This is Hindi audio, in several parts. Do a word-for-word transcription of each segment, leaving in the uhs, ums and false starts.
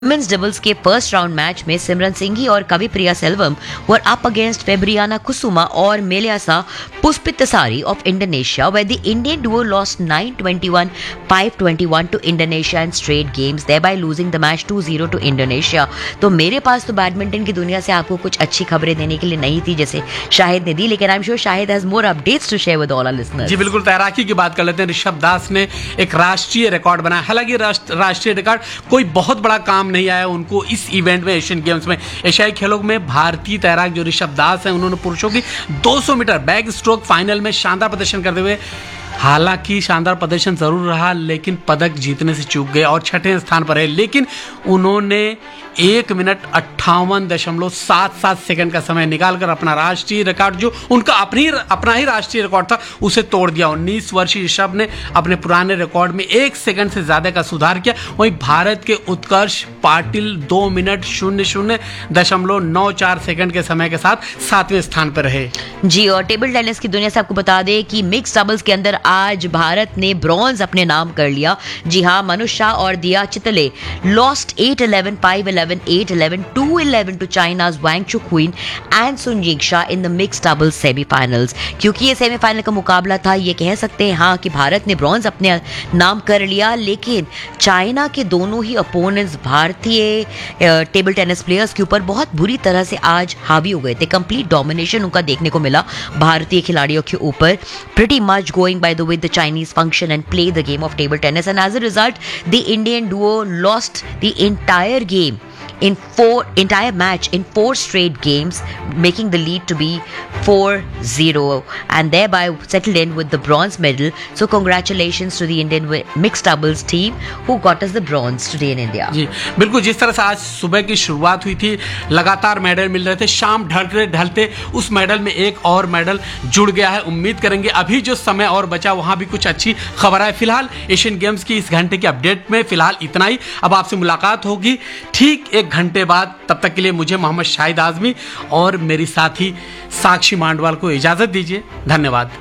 वुमेन्स डबल्स के फर्स्ट राउंड मैच में सिमरन सिंघी और कविप्रिया सेल्वम वर अप अगेंस्ट फेब्रियाना कुसुमा और मेलियासा पुष्पितसारी of Indonesia, where the Indian duo lost nine twenty-one, five twenty-one to Indonesia in straight games, thereby losing the match two zero to Indonesia. तो मेरे पास तो बैडमिंटन की दुनिया से आपको कुछ अच्छी खबरें देने के लिए नहीं थी जैसे शाहिद ने दी, लेकिन I am sure Shahid has more updates to share with all our listeners. जी बिल्कुल, तैराकी की बात कर लेते हैं। ऋषभ दास ने एक राष्ट्रीय रिकॉर्ड बनाया। हालांकि राष्ट्रीय रिकॉर्ड कोई बहुत बड़ा काम नहीं आया उनको इस इवेंट में, एशियन गेम्स में। एशियाई खेलों में भारतीय तैराक जो ऋषभ दास हैं, उन्होंने पुरुषों की दो सौ मीटर बैक स्ट्रोक फाइनल में शानदार प्रदर्शन करते हुए, हालांकि शानदार प्रदर्शन जरूर रहा लेकिन पदक जीतने से चूक गए और छठे स्थान पर है। लेकिन उन्होंने एक मिनट अट्ठावन दशमलव सात सात सेकंड का समय निकालकर अपना राष्ट्रीय रिकॉर्ड, जो उनका अपनी अपना ही राष्ट्रीय रिकॉर्ड था, उसे तोड़ दिया। उन्नीस वर्षीय ऋषभ ने अपने पुराने रिकॉर्ड में एक सेकंड से ज्यादा का सुधार किया। वहीं भारत के उत्कर्ष पाटिल दो मिनट शून्य शून्य दशमलव नौ चार सेकंड के समय के साथ सातवें स्थान पर रहे। जी, और टेबल टेनिस की दुनिया से आपको बता दें कि मिक्स डबल्स के अंदर आज भारत ने ब्रॉन्ज अपने नाम कर लिया। जी हाँ, मनुष शाह और दिया चितले lost at eleven, five eleven, at eleven, to eleven to China's Wang Chuqin and Sun Yingxia in the mixed doubles semi-finals। क्योंकि ये सेमीफाइनल का मुकाबला था, ये कह सकते हैं हाँ कि भारत ने ब्रॉन्ज अपने नाम कर लिया, लेकिन चाइना के दोनों ही अपोनेंट्स भारतीय टेबल टेनिस प्लेयर्स के ऊपर बहुत बुरी तरह से आज हावी हो गए थे। कंप्लीट डोमिनेशन उनका देखने को मिला भारतीय खिलाड़ियों के ऊपर। Pretty much going by the way the Chinese function and play the game of table tennis, and as a result the Indian duo lost the entire game in four entire match in four straight games, making the lead to be four zero and thereby settled in with the bronze medal. So congratulations to the Indian mixed doubles team who got us the bronze today in India। जी बिल्कुल, जिस तरह से आज सुबह की शुरुआत हुई थी, लगातार मेडल मिल रहे थे, शाम ढलते ढलते उस मेडल में एक और मेडल जुड़ गया है। उम्मीद करेंगे अभी जो समय और बचा वहां भी कुछ अच्छी खबर है। फिलहाल एशियन गेम्स की इस घंटे के अपडेट में फिलहाल इतना ही। अब आपसे मुलाकात होगी ठीक एक घंटे बाद। तब तक के लिए मुझे मोहम्मद शाहिद आजमी और मेरी साथी साक्षी मांडवाल को इजाजत दीजिए। धन्यवाद।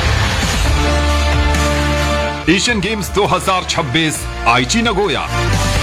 एशियन गेम्स दो हज़ार छब्बीस आईची नगोया।